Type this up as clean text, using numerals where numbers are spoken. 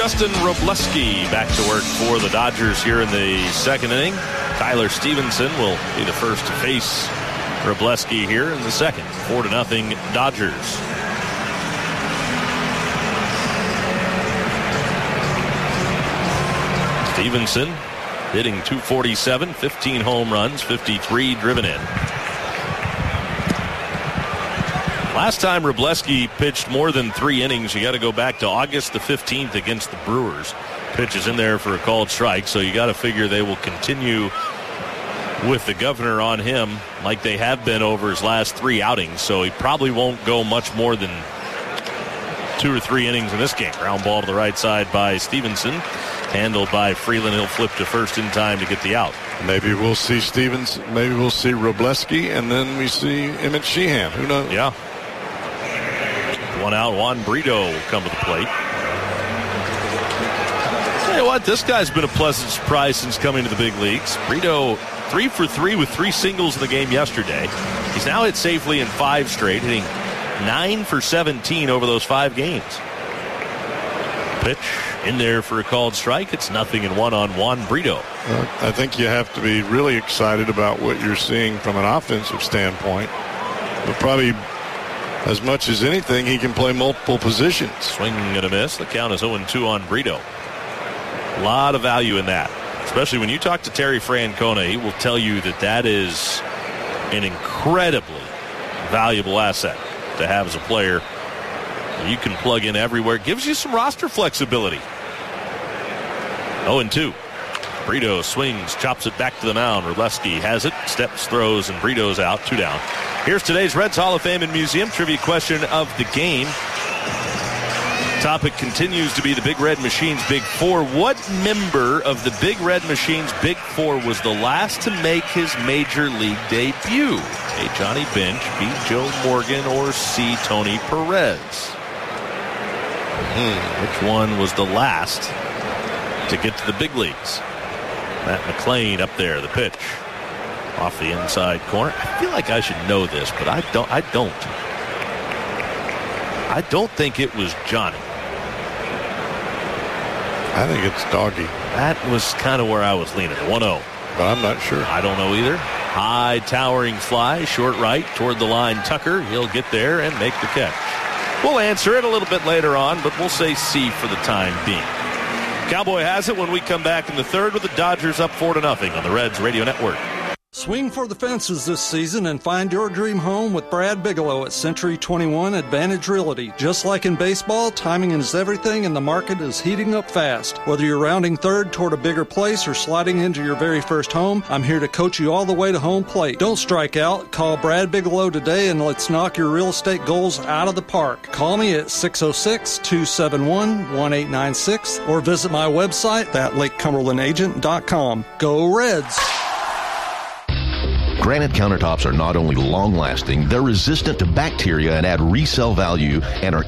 Dustin Wrobleski back to work for the Dodgers here in the second inning. Tyler Stevenson will be the first to face Wrobleski here in the second. 4-0 Dodgers. Stevenson hitting .247, 15 home runs, 53 driven in. Last time Wrobleski pitched more than 3 innings, you got to go back to August the 15th against the Brewers. Pitch is in there for a called strike, so you got to figure they will continue with the governor on him like they have been over his last 3 outings. So he probably won't go much more than 2 or 3 innings in this game. Ground ball to the right side by Stevenson. Handled by Freeland. He'll flip to first in time to get the out. Maybe we'll see Stevens. Maybe we'll see Wrobleski, and then we see Emmett Sheehan. Who knows? Yeah. 1 out. Juan Brito will come to the plate. Tell you what, this guy's been a pleasant surprise since coming to the big leagues. Brito 3 for 3 with 3 singles in the game yesterday. He's now hit safely in 5 straight, hitting 9 for 17 over those 5 games. Pitch in there for a called strike. It's 0-1 on Juan Brito. I think you have to be really excited about what you're seeing from an offensive standpoint. But probably as much as anything, he can play multiple positions. Swing and a miss. The count is 0-2 on Brito. A lot of value in that. Especially when you talk to Terry Francona, he will tell you that that is an incredibly valuable asset to have as a player. You can plug in everywhere. Gives you some roster flexibility. 0-2. Brito swings, chops it back to the mound. Wrobleski has it, steps, throws, and Brito's out. 2 down. Here's today's Reds Hall of Fame and Museum trivia question of the game. Topic continues to be the Big Red Machine's Big Four. What member of the Big Red Machine's Big Four was the last to make his major league debut? A. Johnny Bench, B. Joe Morgan, or C. Tony Perez? Which one was the last to get to the big leagues? Matt McLain up there, the pitch. Off the inside corner. I feel like I should know this, but I don't. I don't think it was Johnny. I think it's Doggy. That was kind of where I was leaning. 1-0. But I'm not sure. I don't know either. High towering fly, short right, toward the line. Tucker, he'll get there and make the catch. We'll answer it a little bit later on, but we'll say C for the time being. Cowboy has it when we come back in the third with the Dodgers up 4-0 on the Reds Radio Network. Swing for the fences this season and find your dream home with Brad Bigelow at Century 21 Advantage Realty. Just like in baseball, timing is everything and the market is heating up fast. Whether you're rounding third toward a bigger place or sliding into your very first home, I'm here to coach you all the way to home plate. Don't strike out. Call Brad Bigelow today and let's knock your real estate goals out of the park. Call me at 606-271-1896 or visit my website at LakeCumberlandAgent.com. Go Reds! Granite countertops are not only long-lasting, they're resistant to bacteria and add resale value and are